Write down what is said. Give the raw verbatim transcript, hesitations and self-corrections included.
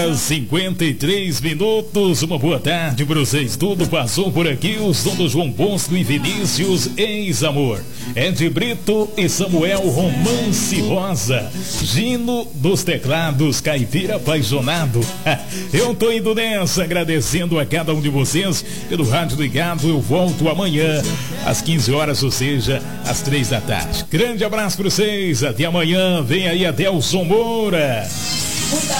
cinquenta e três minutos, uma boa tarde para vocês. Tudo passou por aqui, o som do João Bosco e Vinícius, Ex-Amor. Ed Brito e Samuel, Romance Rosa. Gino dos Teclados, Caipira Apaixonado. Eu tô indo nessa, agradecendo a cada um de vocês pelo rádio ligado. Eu volto amanhã às quinze horas, ou seja, às três da tarde. Grande abraço para vocês, até amanhã. Vem aí Adelson Moura.